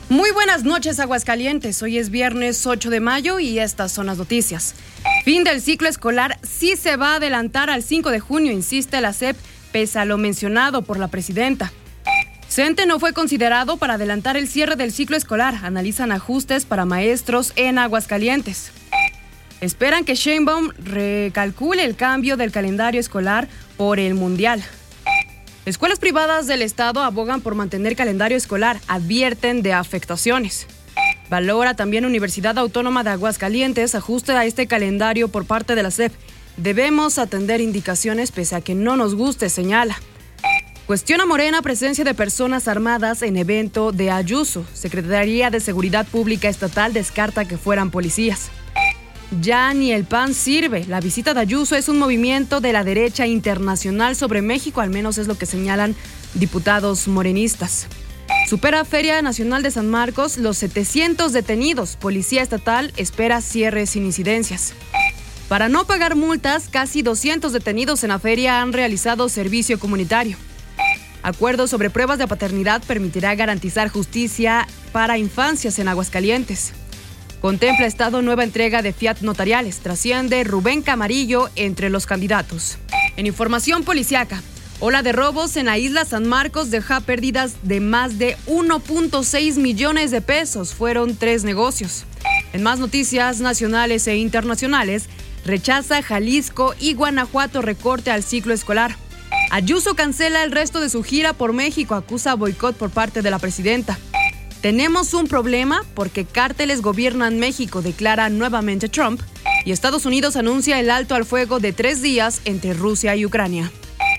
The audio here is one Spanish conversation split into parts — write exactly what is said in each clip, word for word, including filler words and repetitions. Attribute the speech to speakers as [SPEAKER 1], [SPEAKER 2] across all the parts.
[SPEAKER 1] Muy buenas noches, Aguascalientes. Hoy es viernes ocho de mayo y estas son las noticias. Fin del ciclo escolar sí se va a adelantar al cinco de junio, insiste la S E P, pese a lo mencionado por la presidenta. CENTE no fue considerado para adelantar el cierre del ciclo escolar. Analizan ajustes para maestros en Aguascalientes. Esperan que Sheinbaum recalcule el cambio del calendario escolar por el Mundial. Escuelas privadas del Estado abogan por mantener calendario escolar, advierten de afectaciones. Valora también Universidad Autónoma de Aguascalientes ajuste a este calendario por parte de la S E P. Debemos atender indicaciones pese a que no nos guste, señala. Cuestiona Morena presencia de personas armadas en evento de Ayuso. Secretaría de Seguridad Pública Estatal descarta que fueran policías. Ya ni el P A N sirve. La visita de Ayuso es un movimiento de la derecha internacional sobre México, al menos es lo que señalan diputados morenistas. Supera Feria Nacional de San Marcos los setecientos detenidos. Policía Estatal espera cierre sin incidencias. Para no pagar multas, casi doscientos detenidos en la feria han realizado servicio comunitario. Acuerdo sobre pruebas de paternidad permitirá garantizar justicia para infancias en Aguascalientes. Contempla Estado nueva entrega de fiat notariales. Trasciende Rubén Camarillo entre los candidatos. En información policiaca, ola de robos en la isla San Marcos deja pérdidas de más de uno punto seis millones de pesos. Fueron tres negocios. En más noticias nacionales e internacionales, rechaza Jalisco y Guanajuato recorte al ciclo escolar. Ayuso cancela el resto de su gira por México, acusa boicot por parte de la presidenta. Tenemos un problema porque cárteles gobiernan México, declara nuevamente Trump, y Estados Unidos anuncia el alto al fuego de tres días entre Rusia y Ucrania.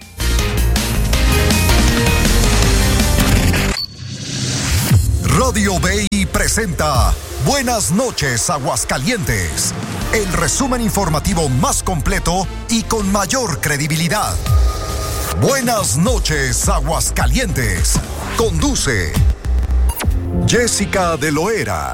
[SPEAKER 2] Radio Bay presenta Buenas noches, Aguascalientes, el resumen informativo más completo y con mayor credibilidad. Buenas noches, Aguascalientes. Conduce Jessica de Loera.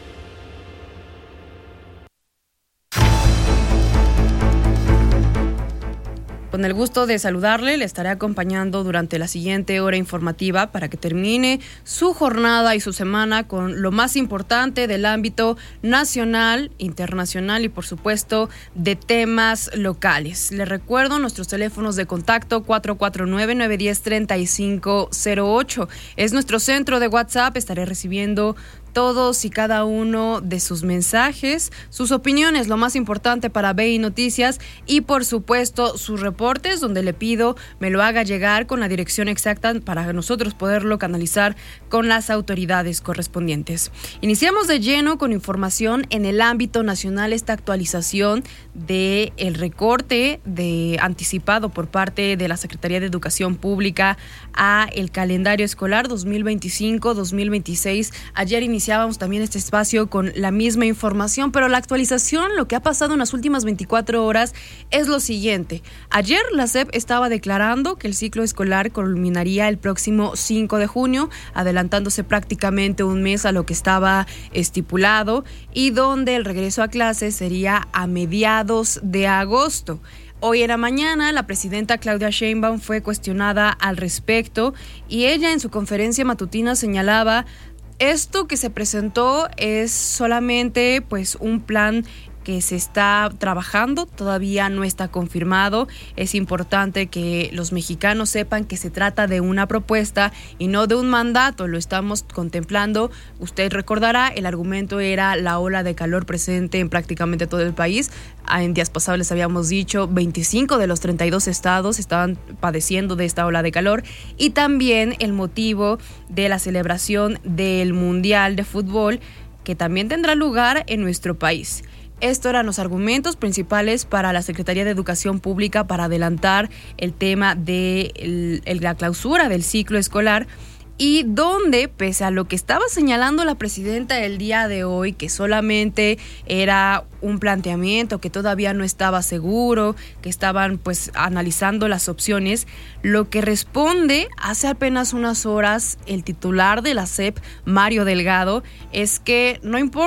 [SPEAKER 1] Con el gusto de saludarle, le estaré acompañando durante la siguiente hora informativa para que termine su jornada y su semana con lo más importante del ámbito nacional, internacional y por supuesto de temas locales. Les recuerdo nuestros teléfonos de contacto cuatro cuatro nueve, nueve uno cero, tres cinco cero ocho. Es nuestro centro de WhatsApp, estaré recibiendo todos y cada uno de sus mensajes, sus opiniones, lo más importante para B I Noticias y por supuesto sus reportes, donde le pido me lo haga llegar con la dirección exacta para nosotros poderlo canalizar con las autoridades correspondientes. Iniciamos de lleno con información en el ámbito nacional, esta actualización de el recorte de anticipado por parte de la Secretaría de Educación Pública a el calendario escolar dos mil veinticinco dos mil veintiséis. Ayer inició Iniciábamos también este espacio con la misma información, pero la actualización, lo que ha pasado en las últimas veinticuatro horas es lo siguiente. Ayer la S E P estaba declarando que el ciclo escolar culminaría el próximo cinco de junio, adelantándose prácticamente un mes a lo que estaba estipulado y donde el regreso a clases sería a mediados de agosto. Hoy en la mañana, la presidenta Claudia Sheinbaum fue cuestionada al respecto y ella en su conferencia matutina señalaba: esto que se presentó es solamente pues un plan que se está trabajando, todavía no está confirmado. Es importante que los mexicanos sepan que se trata de una propuesta y no de un mandato, lo estamos contemplando. Usted recordará, el argumento era la ola de calor presente en prácticamente todo el país. En días pasados les habíamos dicho, veinticinco de los treinta y dos estados estaban padeciendo de esta ola de calor y también el motivo de la celebración del Mundial de Fútbol, que también tendrá lugar en nuestro país. Estos eran los argumentos principales para la Secretaría de Educación Pública para adelantar el tema de el, el, la clausura del ciclo escolar, y donde, pese a lo que estaba señalando la presidenta el día de hoy, que solamente era un planteamiento, que todavía no estaba seguro, que estaban pues analizando las opciones, lo que responde hace apenas unas horas el titular de la S E P, Mario Delgado, es que no importa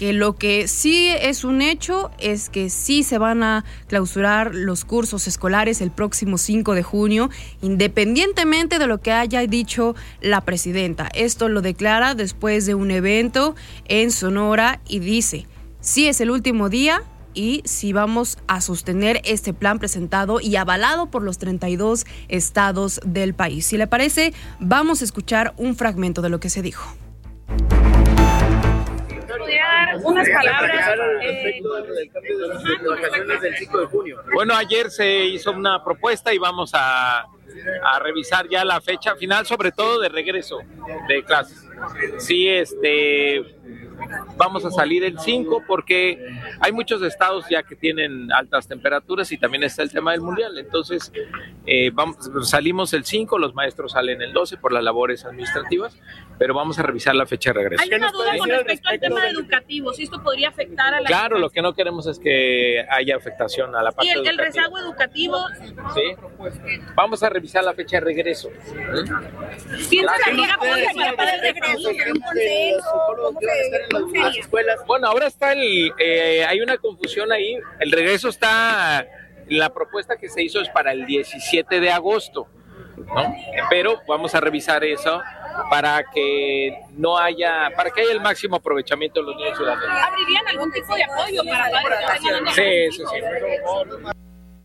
[SPEAKER 1] que lo que sí es un hecho es que sí se van a clausurar los cursos escolares el próximo cinco de junio, independientemente de lo que haya dicho la presidenta. Esto lo declara después de un evento en Sonora y dice, sí es el último día y sí vamos a sostener este plan presentado y avalado por los treinta y dos estados del país. Si le parece, vamos a escuchar un fragmento de lo que se dijo.
[SPEAKER 3] Unas palabras eh, del cambio de las vacaciones del cinco de junio.
[SPEAKER 4] Bueno, ayer se hizo una propuesta y vamos a, a revisar ya la fecha final, sobre todo de regreso de clases. Sí, este, vamos a salir el cinco porque hay muchos estados ya que tienen altas temperaturas y también está el tema del mundial. Entonces, eh, vamos, salimos el cinco, los maestros salen el doce por las labores administrativas, pero vamos a revisar la fecha de regreso.
[SPEAKER 3] Hay una duda con respecto al tema educativo, si esto podría afectar a la...
[SPEAKER 4] Claro, lo que no queremos es que haya afectación a la parte
[SPEAKER 3] ¿Y el, el
[SPEAKER 4] educativa.
[SPEAKER 3] rezago educativo?
[SPEAKER 4] Sí, vamos a revisar la fecha de regreso.
[SPEAKER 3] ¿Piensa la liga apoya para el regreso? ¿Un consejo? ¿Cómo que
[SPEAKER 4] las escuelas? Bueno, ahora está el, eh, hay una confusión ahí. El regreso está, la propuesta que se hizo es para el diecisiete de agosto, ¿no? Pero vamos a revisar eso para que no haya, para que haya el máximo aprovechamiento de los niños ciudadanos.
[SPEAKER 3] ¿Abrirían algún tipo de apoyo para padres que tengan?
[SPEAKER 4] Sí, sí, sí.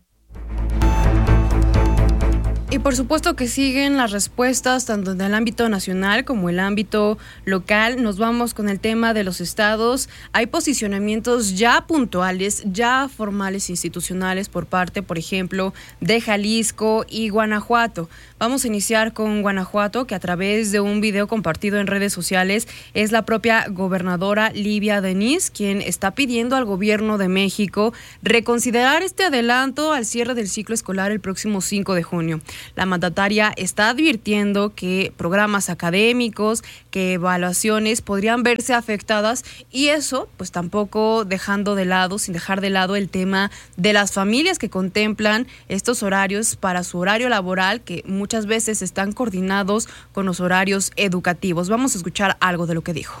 [SPEAKER 1] Y por supuesto que siguen las respuestas tanto en el ámbito nacional como el ámbito local. Nos vamos con el tema de los estados. Hay posicionamientos ya puntuales, ya formales institucionales por parte, por ejemplo, de Jalisco y Guanajuato. Vamos a iniciar con Guanajuato, que a través de un video compartido en redes sociales es la propia gobernadora Livia Denis quien está pidiendo al gobierno de México reconsiderar este adelanto al cierre del ciclo escolar el próximo cinco de junio. La mandataria está advirtiendo que programas académicos, que evaluaciones podrían verse afectadas y eso pues tampoco dejando de lado, sin dejar de lado el tema de las familias que contemplan estos horarios para su horario laboral que muchas veces están coordinados con los horarios educativos. Vamos a escuchar algo de lo que dijo.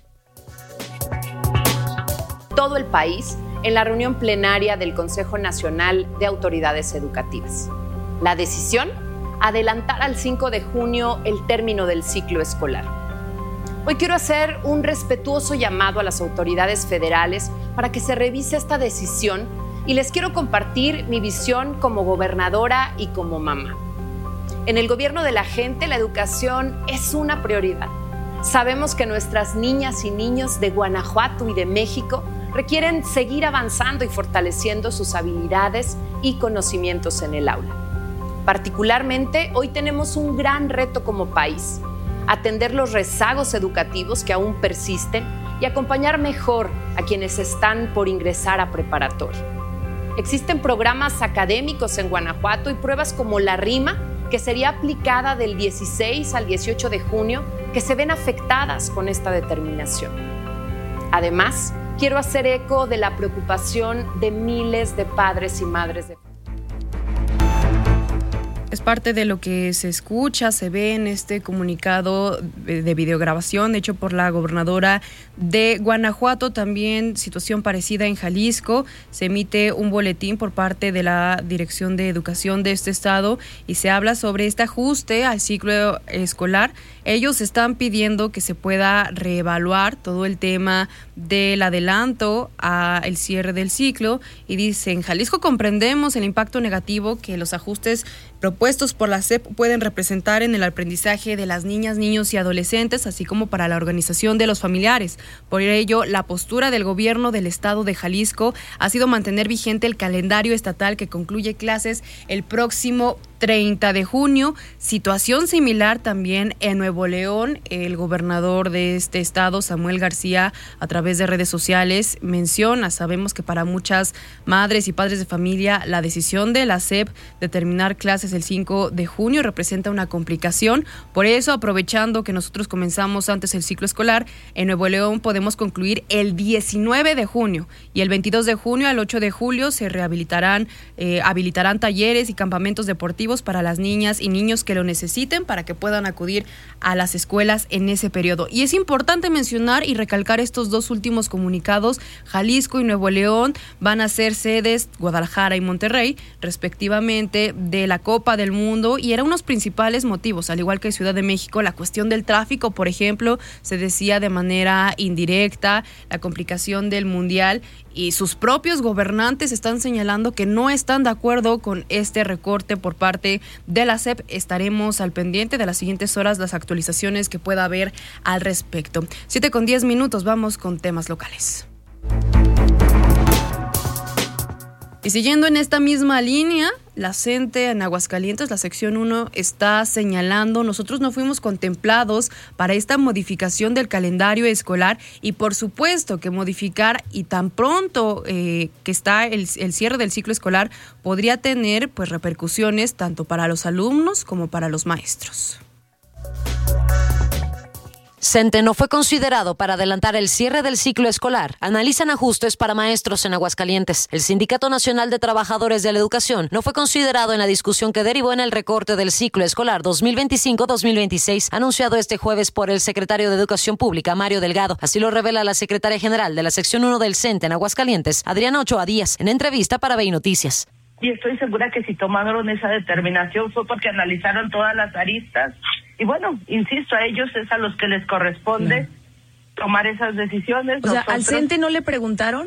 [SPEAKER 5] Todo el país en la reunión plenaria del Consejo Nacional de Autoridades Educativas. La decisión, adelantar al cinco de junio el término del ciclo escolar. Hoy quiero hacer un respetuoso llamado a las autoridades federales para que se revise esta decisión y les quiero compartir mi visión como gobernadora y como mamá. En el gobierno de la gente, la educación es una prioridad. Sabemos que nuestras niñas y niños de Guanajuato y de México requieren seguir avanzando y fortaleciendo sus habilidades y conocimientos en el aula. Particularmente, hoy tenemos un gran reto como país, atender los rezagos educativos que aún persisten y acompañar mejor a quienes están por ingresar a preparatoria. Existen programas académicos en Guanajuato y pruebas como la RIMA, que sería aplicada del dieciséis al dieciocho de junio, que se ven afectadas con esta determinación. Además, quiero hacer eco de la preocupación de miles de padres y madres de
[SPEAKER 1] Es parte de lo que se escucha, se ve en este comunicado de videograbación hecho por la gobernadora de Guanajuato. También situación parecida en Jalisco. Se emite un boletín por parte de la Dirección de Educación de este estado y se habla sobre este ajuste al ciclo escolar. Ellos están pidiendo que se pueda reevaluar todo el tema del adelanto al cierre del ciclo y dicen, en Jalisco comprendemos el impacto negativo que los ajustes propuestos por la S E P pueden representar en el aprendizaje de las niñas, niños y adolescentes, así como para la organización de los familiares. Por ello, la postura del gobierno del estado de Jalisco ha sido mantener vigente el calendario estatal que concluye clases el próximo treinta de junio. Situación similar también en Nuevo León. El gobernador de este estado, Samuel García, a través de redes sociales menciona, sabemos que para muchas madres y padres de familia la decisión de la S E P de terminar clases el cinco de junio representa una complicación. Por eso, aprovechando que nosotros comenzamos antes el ciclo escolar, en Nuevo León podemos concluir el diecinueve de junio y el veintidós de junio al ocho de julio se rehabilitarán, eh, habilitarán talleres y campamentos deportivos educativos para las niñas y niños que lo necesiten para que puedan acudir a las escuelas en ese periodo. Y es importante mencionar y recalcar estos dos últimos comunicados. Jalisco y Nuevo León van a ser sedes, Guadalajara y Monterrey, respectivamente, de la Copa del Mundo, y eran unos principales motivos, al igual que Ciudad de México, la cuestión del tráfico, por ejemplo, se decía de manera indirecta, la complicación del Mundial, y sus propios gobernantes están señalando que no están de acuerdo con este recorte por parte de la S E P. Estaremos al pendiente de las siguientes horas las actualizaciones que pueda haber al respecto. Siete con diez minutos, vamos con temas locales. Y siguiendo en esta misma línea, la CENTE en Aguascalientes, la sección uno, está señalando, nosotros no fuimos contemplados para esta modificación del calendario escolar y por supuesto que modificar y tan pronto eh, que está el, el cierre del ciclo escolar podría tener pues repercusiones tanto para los alumnos como para los maestros.
[SPEAKER 6] CENTE no fue considerado para adelantar el cierre del ciclo escolar. Analizan ajustes para maestros en Aguascalientes. El Sindicato Nacional de Trabajadores de la Educación no fue considerado en la discusión que derivó en el recorte del ciclo escolar dos mil veinticinco dos mil veintiséis, anunciado este jueves por el secretario de Educación Pública, Mario Delgado. Así lo revela la secretaria general de la sección uno del CENTE en Aguascalientes, Adriana Ochoa Díaz, en entrevista para B I Noticias.
[SPEAKER 7] Y estoy segura que si tomaron esa determinación fue porque analizaron todas las aristas. Y bueno, insisto, a ellos es a los que les corresponde no. tomar esas decisiones.
[SPEAKER 8] O sea, ¿al CENTE no le preguntaron?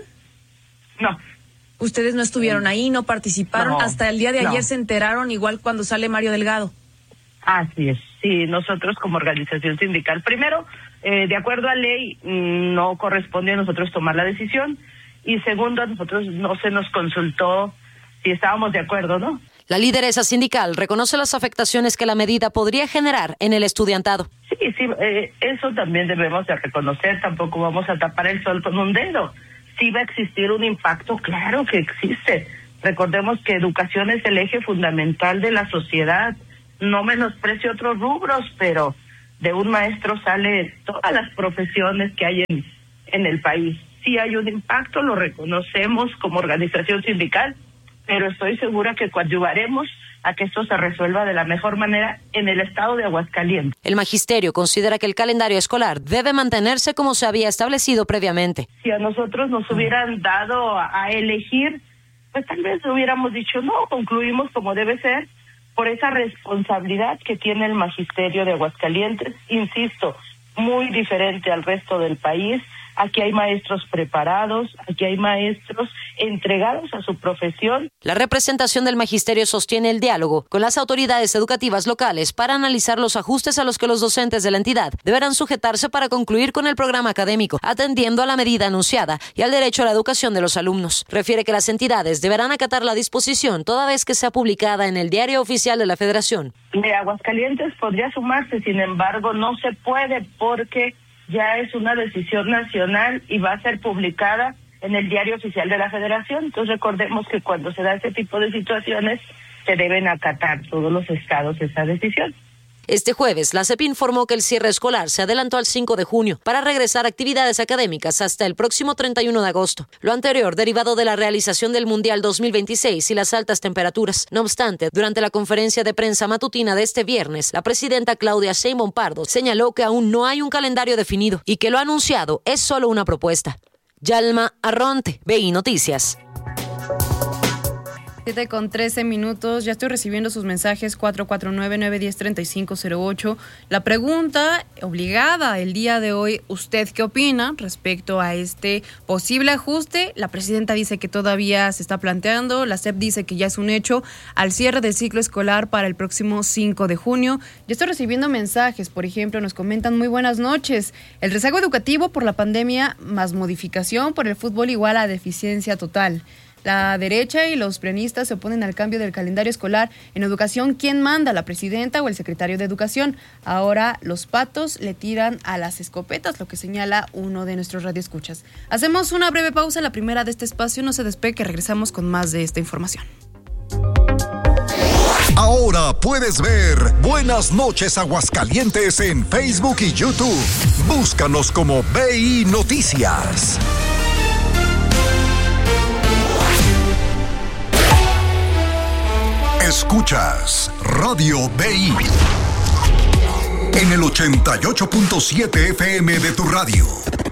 [SPEAKER 7] No.
[SPEAKER 8] Ustedes no estuvieron ahí, no participaron, no, hasta el día de ayer no. se enteraron, igual cuando sale Mario Delgado.
[SPEAKER 7] Así es, sí, nosotros como organización sindical, primero, eh, de acuerdo a ley, no corresponde a nosotros tomar la decisión, y segundo, a nosotros no se nos consultó si estábamos de acuerdo, ¿no?
[SPEAKER 6] La lideresa sindical reconoce las afectaciones que la medida podría generar en el estudiantado.
[SPEAKER 7] Sí, sí, eh, eso también debemos de reconocer, tampoco vamos a tapar el sol con un dedo. Sí va a existir un impacto, claro que existe. Recordemos que educación es el eje fundamental de la sociedad. No menosprecio otros rubros, pero de un maestro sale todas las profesiones que hay en, en el país. Sí hay un impacto, lo reconocemos como organización sindical, pero estoy segura que coadyuvaremos a que esto se resuelva de la mejor manera en el estado de Aguascalientes.
[SPEAKER 6] El magisterio considera que el calendario escolar debe mantenerse como se había establecido previamente.
[SPEAKER 7] Si a nosotros nos hubieran dado a, a elegir, pues tal vez hubiéramos dicho no, concluimos como debe ser, por esa responsabilidad que tiene el magisterio de Aguascalientes, insisto, muy diferente al resto del país. Aquí hay maestros preparados, aquí hay maestros entregados a su profesión.
[SPEAKER 6] La representación del magisterio sostiene el diálogo con las autoridades educativas locales para analizar los ajustes a los que los docentes de la entidad deberán sujetarse para concluir con el programa académico, atendiendo a la medida anunciada y al derecho a la educación de los alumnos. Refiere que las entidades deberán acatar la disposición toda vez que sea publicada en el Diario Oficial de la Federación.
[SPEAKER 7] De Aguascalientes podría sumarse, sin embargo, no se puede porque ya es una decisión nacional y va a ser publicada en el Diario Oficial de la Federación. Entonces recordemos que cuando se da ese tipo de situaciones se deben acatar todos los estados esa decisión.
[SPEAKER 6] Este jueves, la S E P informó que el cierre escolar se adelantó al cinco de junio para regresar a actividades académicas hasta el próximo treinta y uno de agosto. Lo anterior derivado de la realización del Mundial dos mil veintiséis y las altas temperaturas. No obstante, durante la conferencia de prensa matutina de este viernes, la presidenta Claudia Sheinbaum Pardo señaló que aún no hay un calendario definido y que lo anunciado es solo una propuesta. Yalma Arronte, B I Noticias.
[SPEAKER 1] siete con trece minutos, ya estoy recibiendo sus mensajes cuatro cuatro nueve, nueve uno cero, tres cinco cero ocho. La pregunta obligada el día de hoy, ¿usted qué opina respecto a este posible ajuste? La presidenta dice que todavía se está planteando, la S E P dice que ya es un hecho al cierre del ciclo escolar para el próximo cinco de junio. Ya estoy recibiendo mensajes, por ejemplo, nos comentan: muy buenas noches, el rezago educativo por la pandemia más modificación por el fútbol igual a deficiencia total. La derecha y los plenistas se oponen al cambio del calendario escolar. En educación, ¿quién manda? ¿La presidenta o el secretario de Educación? Ahora los patos le tiran a las escopetas, lo que señala uno de nuestros radioescuchas. Hacemos una breve pausa, la primera de este espacio. No se despegue, que regresamos con más de esta información.
[SPEAKER 2] Ahora puedes ver Buenas noches Aguascalientes en Facebook y YouTube. Búscanos como B I Noticias. Escuchas Radio B I en el ochenta y ocho punto siete F M de tu radio.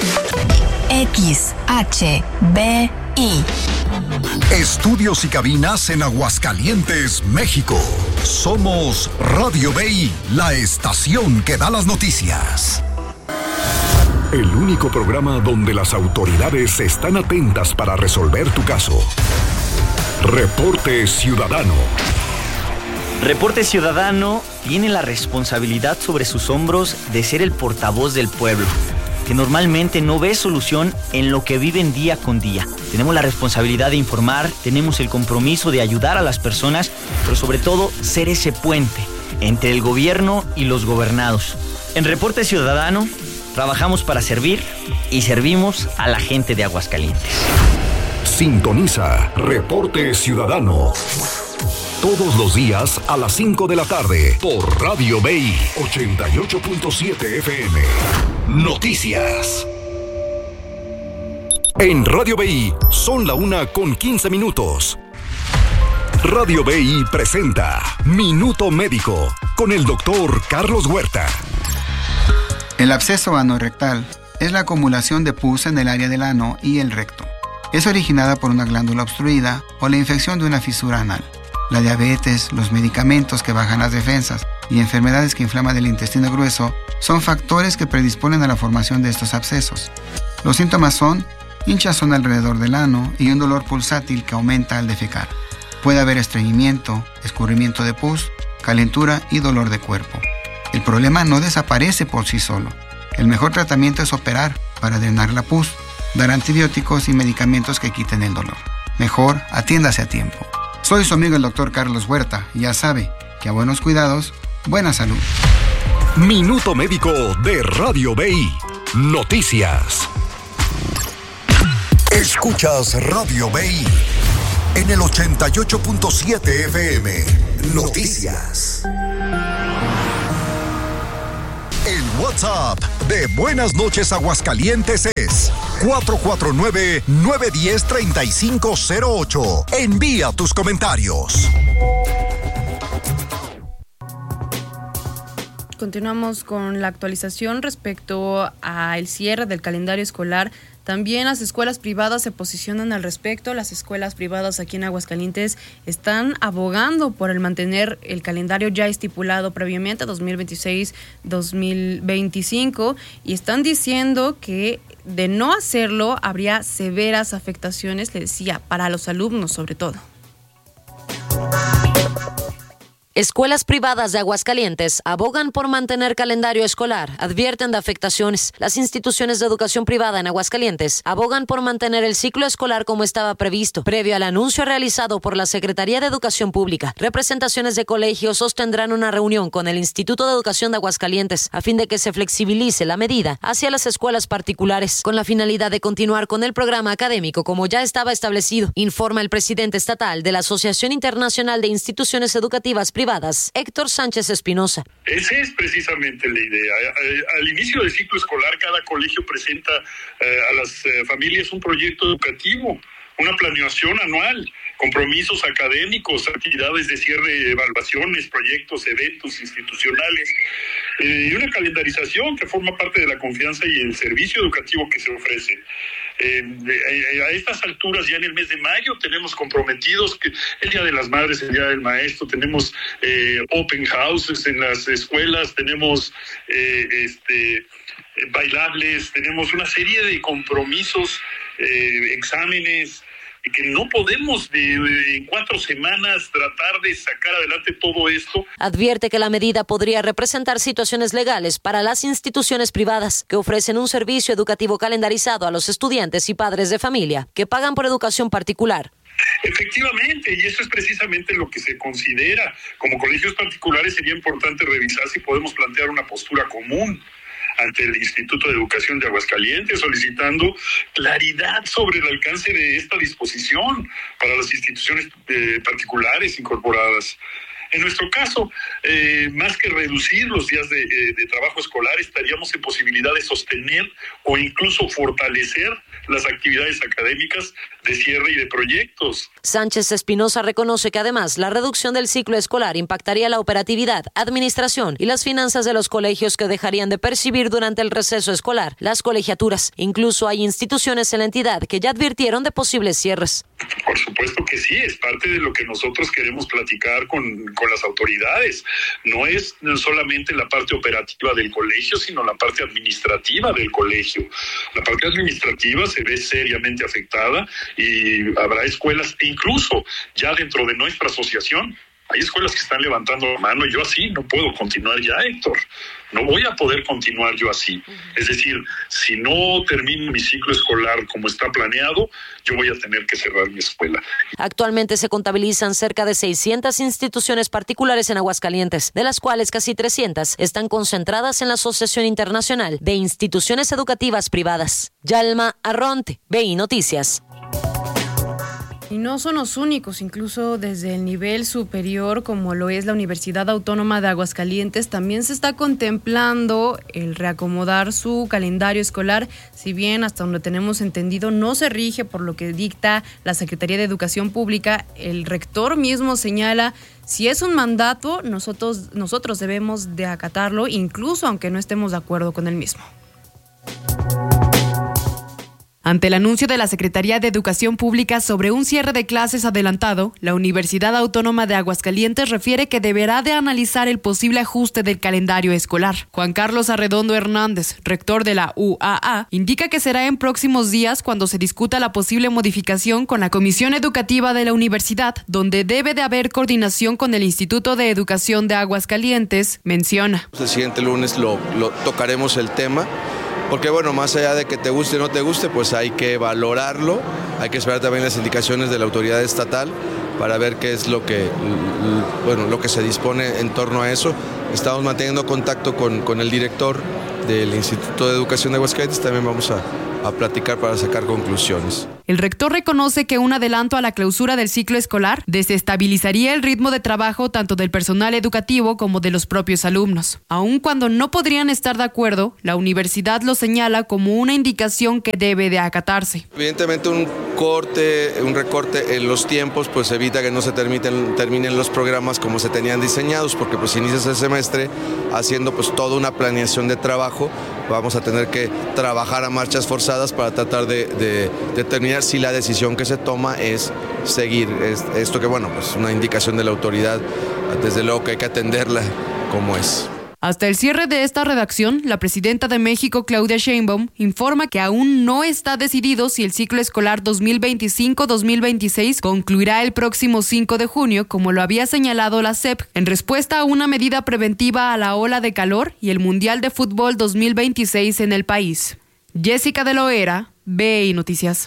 [SPEAKER 9] X H B I.
[SPEAKER 2] Estudios y cabinas en Aguascalientes, México. Somos Radio B I, la estación que da las noticias. El único programa donde las autoridades están atentas para resolver tu caso. Reporte Ciudadano.
[SPEAKER 10] Reporte Ciudadano tiene la responsabilidad sobre sus hombros de ser el portavoz del pueblo, que normalmente no ve solución en lo que viven día con día. Tenemos la responsabilidad de informar, tenemos el compromiso de ayudar a las personas, pero sobre todo ser ese puente entre el gobierno y los gobernados. En Reporte Ciudadano trabajamos para servir y servimos a la gente de Aguascalientes.
[SPEAKER 2] Sintoniza Reporte Ciudadano todos los días a las cinco de la tarde por Radio B I ochenta y ocho punto siete F M. Noticias. En Radio B I son la una con quince minutos. Radio B I presenta Minuto Médico con el doctor Carlos Huerta.
[SPEAKER 11] El absceso anorrectal es la acumulación de pus en el área del ano y el recto. Es originada por una glándula obstruida o la infección de una fisura anal. La diabetes, los medicamentos que bajan las defensas y enfermedades que inflaman el intestino grueso son factores que predisponen a la formación de estos abscesos. Los síntomas son hinchazón alrededor del ano y un dolor pulsátil que aumenta al defecar. Puede haber estreñimiento, escurrimiento de pus, calentura y dolor de cuerpo. El problema no desaparece por sí solo. El mejor tratamiento es operar para drenar la pus, dar antibióticos y medicamentos que quiten el dolor. Mejor, atiéndase a tiempo. Soy su amigo el doctor Carlos Huerta y ya sabe que a buenos cuidados, buena salud.
[SPEAKER 2] Minuto Médico de Radio B I. Noticias. Escuchas Radio B I en el ochenta y ocho punto siete F M. Noticias. El WhatsApp de Buenas Noches Aguascalientes es cuatro cuatro nueve, nueve uno cero, tres cinco cero ocho. Envía tus comentarios.
[SPEAKER 1] Continuamos con la actualización respecto al cierre del calendario escolar. También las escuelas privadas se posicionan al respecto. Las escuelas privadas aquí en Aguascalientes están abogando por el mantener el calendario ya estipulado previamente, dos mil veintiséis dos mil veinticinco, y están diciendo que de no hacerlo habría severas afectaciones, le decía, para los alumnos sobre todo.
[SPEAKER 6] Escuelas privadas de Aguascalientes abogan por mantener calendario escolar, advierten de afectaciones. Las instituciones de educación privada en Aguascalientes abogan por mantener el ciclo escolar como estaba previsto, previo al anuncio realizado por la Secretaría de Educación Pública. Representaciones de colegios sostendrán una reunión con el Instituto de Educación de Aguascalientes a fin de que se flexibilice la medida hacia las escuelas particulares, con la finalidad de continuar con el programa académico como ya estaba establecido, informa el presidente estatal de la Asociación Internacional de Instituciones Educativas Privadas, privadas, Héctor Sánchez Espinosa.
[SPEAKER 12] Esa es precisamente la idea. Al inicio del ciclo escolar, cada colegio presenta eh, a las eh, familias un proyecto educativo, una planeación anual, compromisos académicos, actividades de cierre, evaluaciones, proyectos, eventos institucionales, eh, y una calendarización que forma parte de la confianza y el servicio educativo que se ofrece. Eh, a estas alturas, ya en el mes de mayo, tenemos comprometidos que el Día de las Madres, el Día del Maestro, tenemos eh, open houses en las escuelas, tenemos eh, este, bailables, tenemos una serie de compromisos, eh, exámenes, que no podemos de, de, en cuatro semanas tratar de sacar adelante todo esto.
[SPEAKER 6] Advierte que la medida podría representar situaciones legales para las instituciones privadas que ofrecen un servicio educativo calendarizado a los estudiantes y padres de familia que pagan por educación particular.
[SPEAKER 12] Efectivamente, y eso es precisamente lo que se considera. Como colegios particulares sería importante revisar si podemos plantear una postura común ante el Instituto de Educación de Aguascalientes, solicitando claridad sobre el alcance de esta disposición para las instituciones eh, particulares incorporadas. En nuestro caso, eh, más que reducir los días de, eh, de trabajo escolar, estaríamos en posibilidad de sostener o incluso fortalecer las actividades académicas de cierre y de proyectos.
[SPEAKER 6] Sánchez Espinosa reconoce que además la reducción del ciclo escolar impactaría la operatividad, administración y las finanzas de los colegios, que dejarían de percibir durante el receso escolar las colegiaturas. Incluso hay instituciones en la entidad que ya advirtieron de posibles cierres.
[SPEAKER 12] Por supuesto que sí, es parte de lo que nosotros queremos platicar con, con las autoridades. No es solamente la parte operativa del colegio, sino la parte administrativa del colegio. La parte administrativa se ve seriamente afectada y habrá escuelas, incluso ya dentro de nuestra asociación, hay escuelas que están levantando la mano y yo así no puedo continuar ya, Héctor. No voy a poder continuar yo así. Es decir, si no termino mi ciclo escolar como está planeado, yo voy a tener que cerrar mi escuela.
[SPEAKER 6] Actualmente se contabilizan cerca de seiscientas instituciones particulares en Aguascalientes, de las cuales casi trescientas están concentradas en la Asociación Internacional de Instituciones Educativas Privadas. Yalma Arronte, B I Noticias.
[SPEAKER 1] Y no son los únicos, incluso desde el nivel superior, como lo es la Universidad Autónoma de Aguascalientes, también se está contemplando el reacomodar su calendario escolar, si bien hasta donde tenemos entendido no se rige por lo que dicta la Secretaría de Educación Pública. El rector mismo señala, si es un mandato, nosotros, nosotros debemos de acatarlo, incluso aunque no estemos de acuerdo con el mismo. Ante el anuncio de la Secretaría de Educación Pública sobre un cierre de clases adelantado, la Universidad Autónoma de Aguascalientes refiere que deberá de analizar el posible ajuste del calendario escolar. Juan Carlos Arredondo Hernández, rector de la U A A, indica que será en próximos días cuando se discuta la posible modificación con la Comisión Educativa de la Universidad, donde debe de haber coordinación con el Instituto de Educación de Aguascalientes, menciona.
[SPEAKER 13] El siguiente lunes lo, lo tocaremos el tema. Porque bueno, más allá de que te guste o no te guste, pues hay que valorarlo, hay que esperar también las indicaciones de la autoridad estatal para ver qué es lo que, bueno, lo que se dispone en torno a eso. Estamos manteniendo contacto con, con el director del Instituto de Educación de Aguascalientes, también vamos a, a platicar para sacar conclusiones.
[SPEAKER 1] El rector reconoce que un adelanto a la clausura del ciclo escolar desestabilizaría el ritmo de trabajo tanto del personal educativo como de los propios alumnos. Aun cuando no podrían estar de acuerdo, la universidad lo señala como una indicación que debe de acatarse.
[SPEAKER 13] Evidentemente un corte, un recorte en los tiempos pues evita que no se terminen, terminen los programas como se tenían diseñados, porque pues inicias el semestre haciendo pues toda una planeación de trabajo. Vamos a tener que trabajar a marchas forzadas para tratar de, de determinar si la decisión que se toma es seguir es, esto que, bueno, pues una indicación de la autoridad, desde luego que hay que atenderla como es.
[SPEAKER 1] Hasta el cierre de esta redacción, la presidenta de México, Claudia Sheinbaum, informa que aún no está decidido si el ciclo escolar dos mil veinticinco dos mil veintiséis concluirá el próximo cinco de junio, como lo había señalado la S E P, en respuesta a una medida preventiva a la ola de calor y el Mundial de Fútbol dos mil veintiséis en el país. Jessica de Loera, B I Noticias.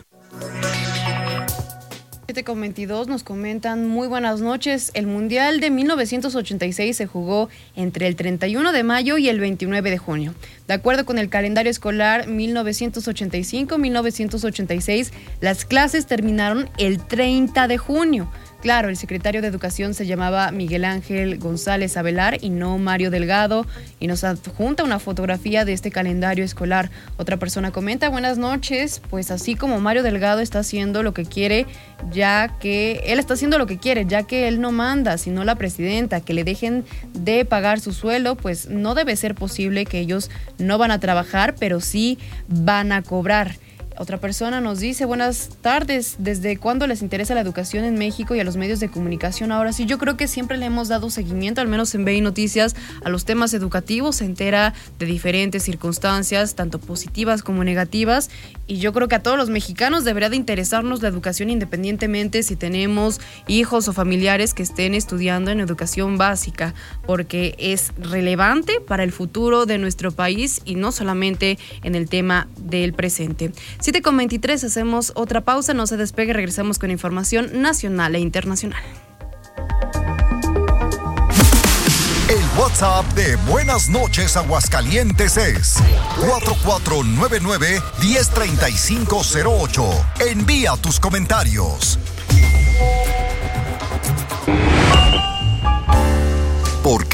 [SPEAKER 1] siete con veintidós nos comentan, muy buenas noches. El Mundial de mil novecientos ochenta y seis se jugó entre el treinta y uno de mayo y el veintinueve de junio. De acuerdo con el calendario escolar mil novecientos ochenta y cinco mil novecientos ochenta y seis, las clases terminaron el treinta de junio. Claro, el secretario de Educación se llamaba Miguel Ángel González Avelar y no Mario Delgado, y nos adjunta una fotografía de este calendario escolar. Otra persona comenta, buenas noches, pues así como Mario Delgado está haciendo lo que quiere, ya que él está haciendo lo que quiere, ya que él no manda, sino la presidenta, que le dejen de pagar su sueldo, pues no debe ser posible que ellos no van a trabajar, pero sí van a cobrar. Otra persona nos dice, buenas tardes, ¿desde cuándo les interesa la educación en México y a los medios de comunicación? Ahora sí, yo creo que siempre le hemos dado seguimiento, al menos en B I Noticias, a los temas educativos, se entera de diferentes circunstancias, tanto positivas como negativas, y yo creo que a todos los mexicanos debería de interesarnos la educación independientemente si tenemos hijos o familiares que estén estudiando en educación básica, porque es relevante para el futuro de nuestro país y no solamente en el tema del presente. siete con veintitrés, hacemos otra pausa, no se despegue, regresamos con información nacional e internacional.
[SPEAKER 2] El WhatsApp de Buenas Noches Aguascalientes es cuatro cuatro nueve nueve, uno cero tres cinco cero ocho. Envía tus comentarios.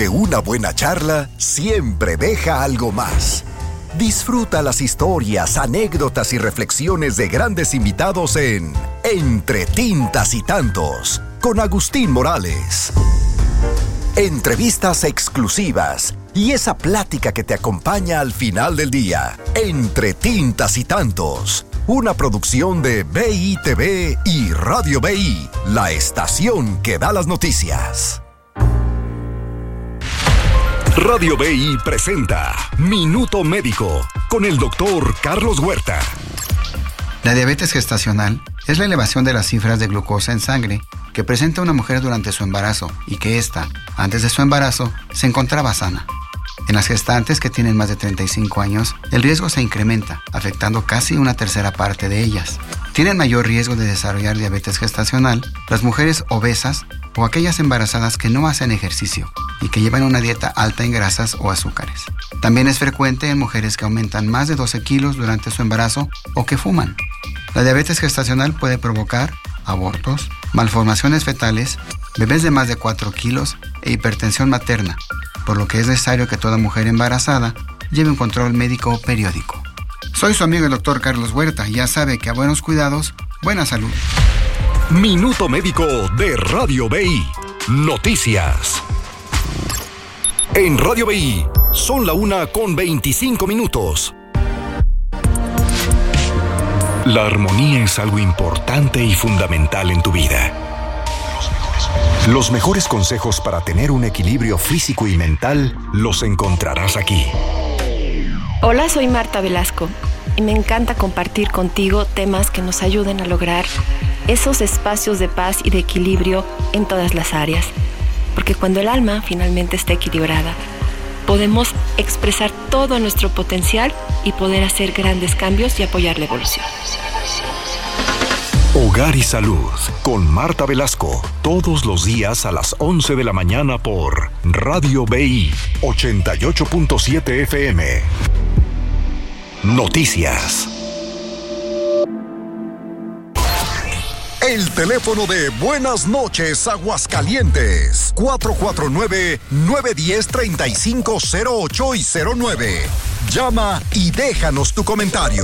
[SPEAKER 2] porque una buena charla siempre deja algo más. Disfruta las historias, anécdotas y reflexiones de grandes invitados en Entre Tintas y Tantos, con Agustín Morales. Entrevistas exclusivas y esa plática que te acompaña al final del día. Entre Tintas y Tantos, una producción de B I T V y Radio B I, la estación que da las noticias. Radio B I presenta Minuto Médico con el doctor Carlos Huerta.
[SPEAKER 11] La diabetes gestacional es la elevación de las cifras de glucosa en sangre que presenta una mujer durante su embarazo y que ésta, antes de su embarazo, se encontraba sana. En las gestantes que tienen más de treinta y cinco años, el riesgo se incrementa, afectando casi una tercera parte de ellas. Tienen mayor riesgo de desarrollar diabetes gestacional las mujeres obesas o aquellas embarazadas que no hacen ejercicio y que llevan una dieta alta en grasas o azúcares. También es frecuente en mujeres que aumentan más de doce kilos durante su embarazo o que fuman. La diabetes gestacional puede provocar abortos, malformaciones fetales, bebés de más de cuatro kilos e hipertensión materna, por lo que es necesario que toda mujer embarazada lleve un control médico periódico. Soy su amigo el doctor Carlos Huerta y ya sabe que a buenos cuidados, buena salud.
[SPEAKER 2] Minuto Médico de Radio B I. Noticias. En Radio B I son la una con veinticinco minutos. La armonía es algo importante y fundamental en tu vida. Los mejores consejos para tener un equilibrio físico y mental los encontrarás aquí.
[SPEAKER 14] Hola, soy Marta Velasco y me encanta compartir contigo temas que nos ayuden a lograr esos espacios de paz y de equilibrio en todas las áreas. Porque cuando el alma finalmente está equilibrada, podemos expresar todo nuestro potencial y poder hacer grandes cambios y apoyar la evolución.
[SPEAKER 2] Hogar y Salud con Marta Velasco, todos los días a las once de la mañana por Radio B I ochenta y ocho punto siete F M. Noticias. El teléfono de Buenas Noches Aguascalientes, cuatro cuatro nueve, nueve uno cero, tres cinco cero ocho y cero nueve. Llama y déjanos tu comentario.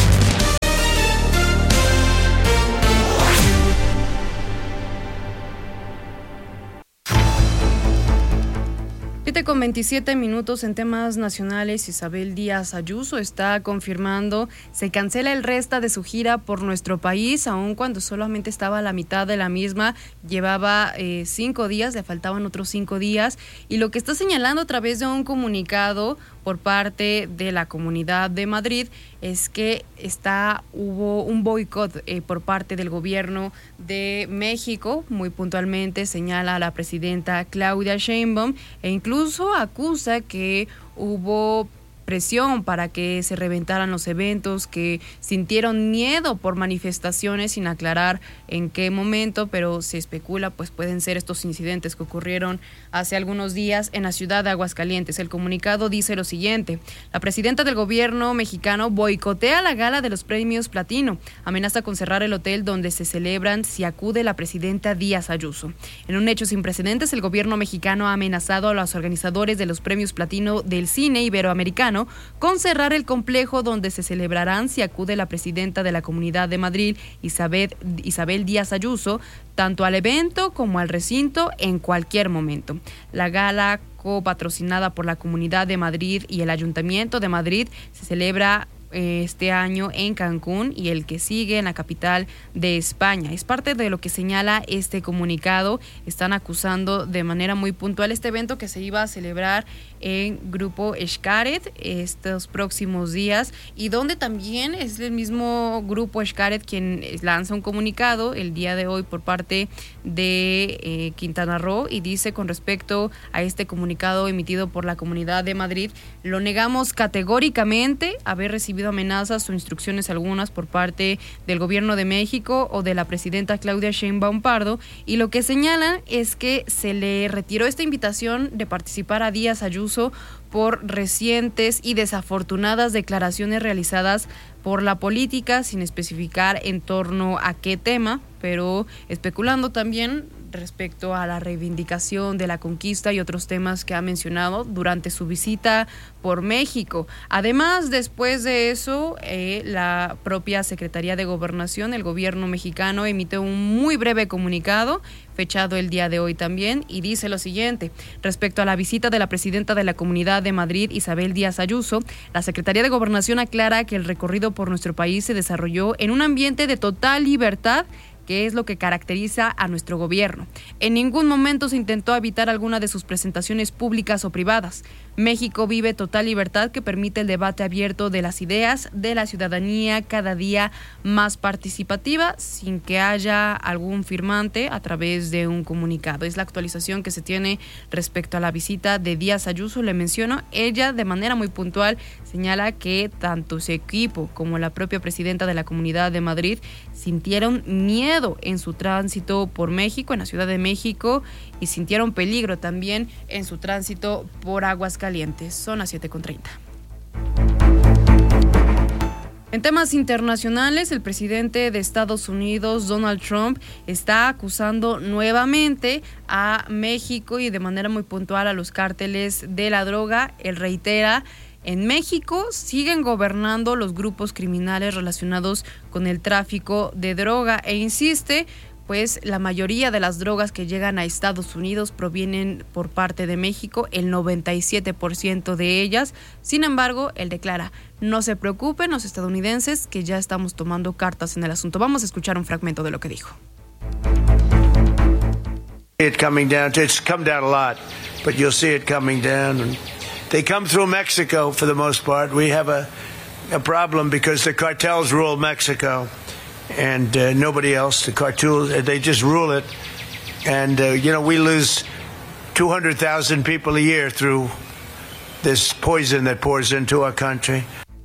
[SPEAKER 1] Con veintisiete minutos en temas nacionales, Isabel Díaz Ayuso está confirmando se cancela el resto de su gira por nuestro país, aun cuando solamente estaba a la mitad de la misma, llevaba eh, cinco días, le faltaban otros cinco días, y lo que está señalando a través de un comunicado por parte de la Comunidad de Madrid es que está hubo un boicot eh, por parte del gobierno de México. Muy puntualmente señala a la presidenta Claudia Sheinbaum e incluso acusa que hubo presión para que se reventaran los eventos, que sintieron miedo por manifestaciones sin aclarar en qué momento, pero se especula pues pueden ser estos incidentes que ocurrieron hace algunos días en la ciudad de Aguascalientes. El comunicado dice lo siguiente: la presidenta del gobierno mexicano boicotea la gala de los premios Platino, amenaza con cerrar el hotel donde se celebran si acude la presidenta Díaz Ayuso. En un hecho sin precedentes, el gobierno mexicano ha amenazado a los organizadores de los premios Platino del cine iberoamericano con cerrar el complejo donde se celebrarán si acude la presidenta de la Comunidad de Madrid, Isabel, Isabel Díaz Ayuso, tanto al evento como al recinto en cualquier momento. La gala, copatrocinada por la Comunidad de Madrid y el Ayuntamiento de Madrid, se celebra este año en Cancún y el que sigue en la capital de España. Es parte de lo que señala este comunicado. Están acusando de manera muy puntual este evento que se iba a celebrar en Grupo Xcaret estos próximos días, y donde también es el mismo Grupo Xcaret quien lanza un comunicado el día de hoy por parte de eh, Quintana Roo, y dice con respecto a este comunicado emitido por la Comunidad de Madrid: lo negamos categóricamente haber recibido amenazas o instrucciones algunas por parte del gobierno de México o de la presidenta Claudia Sheinbaum Pardo, y lo que señalan es que se le retiró esta invitación de participar a Díaz Ayuso por recientes y desafortunadas declaraciones realizadas por la política, sin especificar en torno a qué tema, pero especulando también respecto a la reivindicación de la conquista y otros temas que ha mencionado durante su visita por México. Además, después de eso, eh, la propia Secretaría de Gobernación, el gobierno mexicano, emitió un muy breve comunicado fechado el día de hoy también, y dice lo siguiente: respecto a la visita de la presidenta de la Comunidad de Madrid, Isabel Díaz Ayuso, la Secretaría de Gobernación aclara que el recorrido por nuestro país se desarrolló en un ambiente de total libertad, que es lo que caracteriza a nuestro gobierno. En ningún momento se intentó evitar alguna de sus presentaciones públicas o privadas. México vive total libertad que permite el debate abierto de las ideas de la ciudadanía cada día más participativa, sin que haya algún firmante a través de un comunicado. Es la actualización que se tiene respecto a la visita de Díaz Ayuso. Le menciono, ella de manera muy puntual señala que tanto su equipo como la propia presidenta de la Comunidad de Madrid sintieron miedo en su tránsito por México, en la Ciudad de México, y sintieron peligro también en su tránsito por Aguascalientes. Son las siete con treinta. En temas internacionales, el presidente de Estados Unidos, Donald Trump, está acusando nuevamente a México y de manera muy puntual a los cárteles de la droga. Él reitera: en México siguen gobernando los grupos criminales relacionados con el tráfico de droga, e insiste, pues la mayoría de las drogas que llegan a Estados Unidos provienen por parte de México, el noventa y siete por ciento de ellas. Sin embargo, él declara: no se preocupen los estadounidenses, que ya estamos tomando cartas en el asunto. Vamos a escuchar un fragmento de lo que dijo.
[SPEAKER 15] It coming down, it's come down a lot, but you'll see it coming down. And they come through Mexico for the most part. We have a, a problem because the cartels rule Mexico. And uh, nobody else. The cartels, they just rule it. And, uh, you know, we lose two hundred thousand people a year through this poison that pours into our country.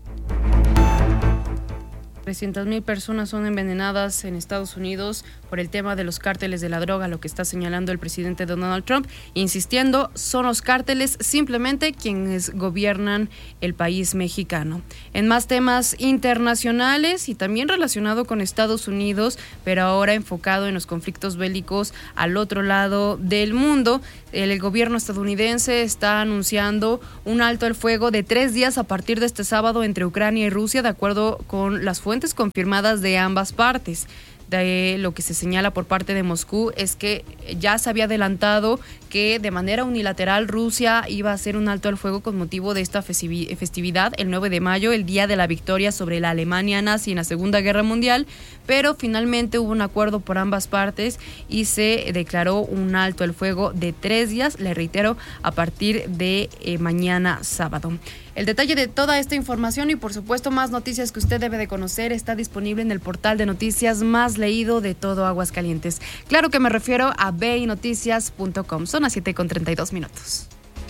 [SPEAKER 1] trescientas mil personas son envenenadas en Estados Unidos por el tema de los cárteles de la droga, lo que está señalando el presidente Donald Trump, insistiendo, son los cárteles simplemente quienes gobiernan el país mexicano. En más temas internacionales y también relacionado con Estados Unidos, pero ahora enfocado en los conflictos bélicos al otro lado del mundo, el gobierno estadounidense está anunciando un alto el fuego de tres días a partir de este sábado entre Ucrania y Rusia, de acuerdo con las fuentes confirmadas de ambas partes. De lo que se señala por parte de Moscú es que ya se había adelantado que de manera unilateral Rusia iba a hacer un alto al fuego con motivo de esta festividad, el nueve de mayo, el día de la victoria sobre la Alemania nazi en la Segunda Guerra Mundial, pero finalmente hubo un acuerdo por ambas partes y se declaró un alto al fuego de tres días, le reitero, a partir de eh, mañana sábado. El detalle de toda esta información y por supuesto más noticias que usted debe de conocer está disponible en el portal de noticias más leído de todo Aguascalientes. Claro que me refiero a ve i noticias punto com. Son las siete con treinta y dos minutos.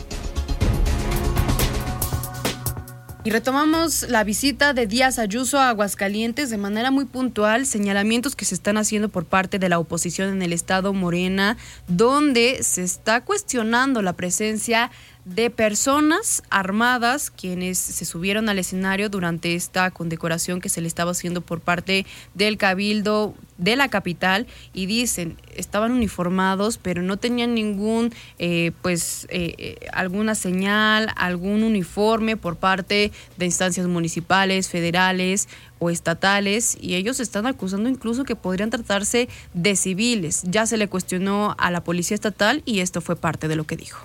[SPEAKER 1] Y retomamos la visita de Díaz Ayuso a Aguascalientes de manera muy puntual, señalamientos que se están haciendo por parte de la oposición en el estado Morena, donde se está cuestionando la presencia de personas armadas quienes se subieron al escenario durante esta condecoración que se le estaba haciendo por parte del Cabildo de la capital, y dicen, estaban uniformados pero no tenían ningún eh, pues eh, alguna señal, algún uniforme por parte de instancias municipales, federales o estatales, y ellos están acusando incluso que podrían tratarse de civiles. Ya se le cuestionó a la policía estatal y esto fue parte de lo que dijo.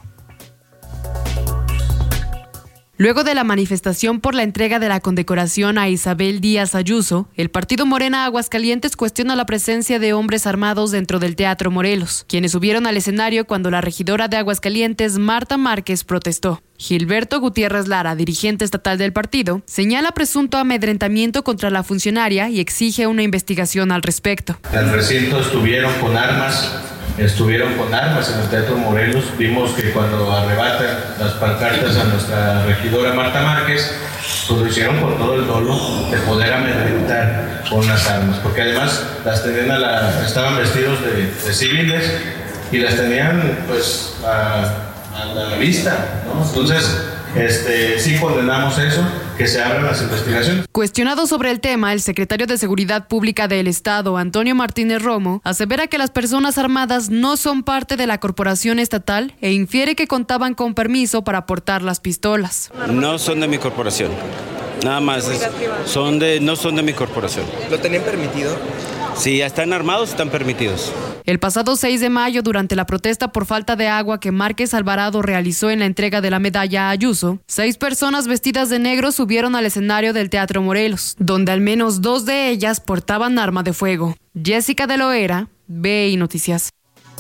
[SPEAKER 1] Luego de la manifestación por la entrega de la condecoración a Isabel Díaz Ayuso, el partido Morena Aguascalientes cuestiona la presencia de hombres armados dentro del Teatro Morelos, quienes subieron al escenario cuando la regidora de Aguascalientes, Marta Márquez, protestó. Gilberto Gutiérrez Lara, dirigente estatal del partido, señala presunto amedrentamiento contra la funcionaria y exige una investigación al respecto.
[SPEAKER 16] En el recinto estuvieron con armas, estuvieron con armas en el Teatro Morelos. Vimos que cuando arrebatan las pancartas a nuestra regidora Marta Márquez, pues lo hicieron con todo el dolo de poder amedrentar con las armas, porque además las tenían a la, estaban vestidos de, de civiles y las tenían pues a, a la vista, ¿no? Entonces, este, sí condenamos eso. que se abran las investigaciones.
[SPEAKER 1] Cuestionado sobre el tema, el secretario de Seguridad Pública del Estado, Antonio Martínez Romo, asevera que las personas armadas no son parte de la corporación estatal e infiere que contaban con permiso para portar las pistolas.
[SPEAKER 17] No son de mi corporación. Nada más, es, son de, no son de mi corporación.
[SPEAKER 18] ¿Lo tenían permitido?
[SPEAKER 17] Si están armados, están permitidos.
[SPEAKER 1] El pasado seis de mayo, durante la protesta por falta de agua que Márquez Alvarado realizó en la entrega de la medalla a Ayuso, seis personas vestidas de negro subieron al escenario del Teatro Morelos, donde al menos dos de ellas portaban arma de fuego. Jessica de Loera, B I Noticias.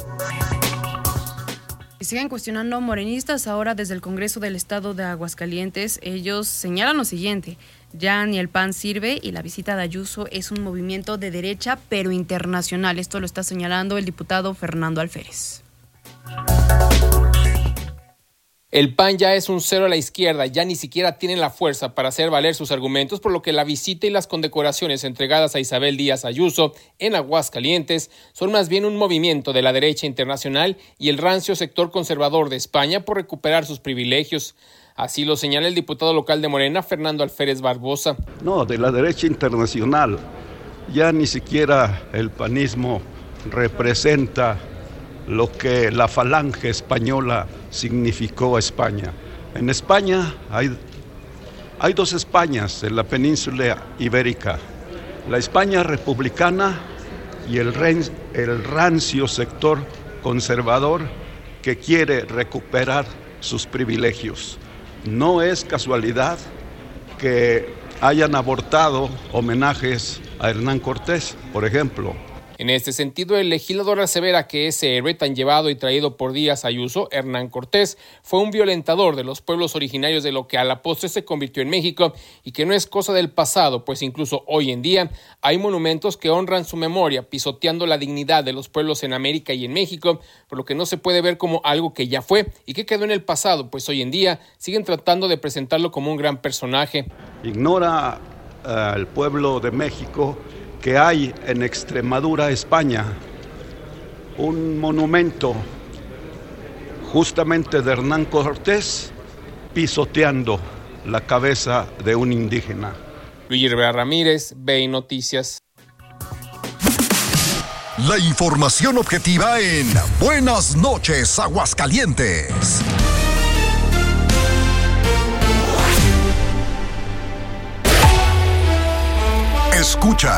[SPEAKER 1] Y siguen cuestionando morenistas ahora desde el Congreso del Estado de Aguascalientes. Ellos señalan lo siguiente: ya ni el P A N sirve y la visita de Ayuso es un movimiento de derecha pero internacional. Esto lo está señalando el diputado Fernando Alférez.
[SPEAKER 19] El P A N ya es un cero a la izquierda, ya ni siquiera tienen la fuerza para hacer valer sus argumentos, por lo que la visita y las condecoraciones entregadas a Isabel Díaz Ayuso en Aguascalientes son más bien un movimiento de la derecha internacional y el rancio sector conservador de España por recuperar sus privilegios. Así lo señala el diputado local de Morena, Fernando Alférez Barbosa.
[SPEAKER 20] No, de la derecha internacional. Ya ni siquiera el panismo representa lo que la falange española significó a España. En España hay, hay dos Españas en la península ibérica. La España republicana y el, el rancio sector conservador que quiere recuperar sus privilegios. No es casualidad que hayan abortado homenajes a Hernán Cortés, por ejemplo.
[SPEAKER 19] En este sentido, el legislador asevera que ese héroe tan llevado y traído por Díaz Ayuso, Hernán Cortés, fue un violentador de los pueblos originarios de lo que a la postre se convirtió en México y que no es cosa del pasado, pues incluso hoy en día hay monumentos que honran su memoria, pisoteando la dignidad de los pueblos en América y en México, por lo que no se puede ver como algo que ya fue y que quedó en el pasado, pues hoy en día siguen tratando de presentarlo como un gran personaje.
[SPEAKER 20] Ignora uh, el pueblo de México que hay en Extremadura, España, un monumento justamente de Hernán Cortés pisoteando la cabeza de un indígena.
[SPEAKER 19] Luis Rivera Ramírez, B I Noticias.
[SPEAKER 2] La información objetiva en Buenas noches, Aguascalientes. Escucha